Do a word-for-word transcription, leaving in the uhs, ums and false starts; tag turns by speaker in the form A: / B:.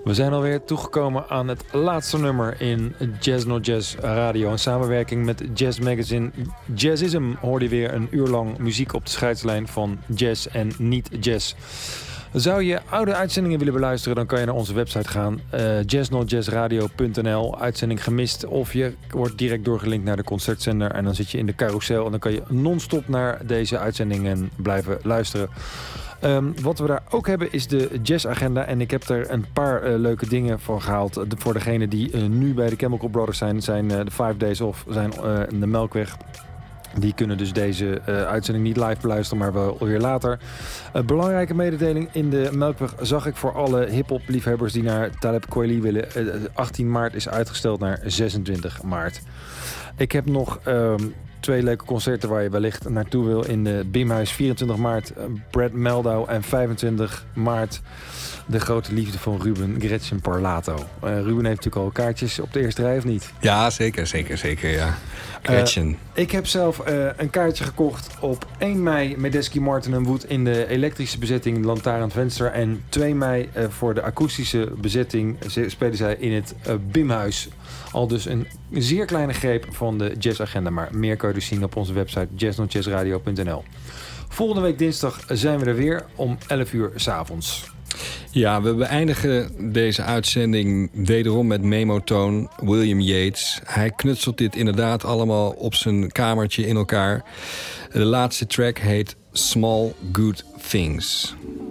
A: We zijn alweer toegekomen aan het laatste nummer in Jazz Not Jazz Radio. In samenwerking met Jazz Magazine Jazzism hoorde je weer een uur lang muziek op de scheidslijn van jazz en niet-jazz. Zou je oude uitzendingen willen beluisteren, dan kan je naar onze website gaan. Uh, jazz not jazz radio punt n l. Uitzending gemist. Of je wordt direct doorgelinkt naar de concertzender. En dan zit je in de carousel. En dan kan je non-stop naar deze uitzendingen blijven luisteren. Um, wat we daar ook hebben is de jazzagenda. En ik heb er een paar uh, leuke dingen voor gehaald. De, voor degenen die uh, nu bij de Chemical Brothers zijn. Zijn uh, de Five Days Off, zijn uh, de Melkweg. Die kunnen dus deze uh, uitzending niet live beluisteren, maar wel weer later. Een belangrijke mededeling in de Melkweg zag ik voor alle hiphop liefhebbers die naar Talib Kweli willen. Uh, achttien maart is uitgesteld naar zesentwintig maart. Ik heb nog um, twee leuke concerten waar je wellicht naartoe wil in de Bimhuis. vierentwintig maart uh, Brad Meldau en vijfentwintig maart de grote liefde van Ruben, Gretchen Parlato. Uh, Ruben heeft natuurlijk al kaartjes op de eerste rij, of niet?
B: Ja, zeker, zeker, zeker, ja. Gretchen. Uh,
A: ik heb zelf uh, een kaartje gekocht op één mei met Desky Martin en Wood in de elektrische bezetting Lantaarn Venster. En twee mei uh, voor de akoestische bezetting spelen zij in het uh, Bimhuis. Al dus een zeer kleine greep van de jazzagenda. Maar meer kun je dus zien op onze website jazz not jazz radio punt n l. Volgende week dinsdag zijn we er weer om elf uur 's avonds.
B: Ja, we beëindigen deze uitzending wederom met Memotoon, William Yates. Hij knutselt dit inderdaad allemaal op zijn kamertje in elkaar. De laatste track heet Small Good Things.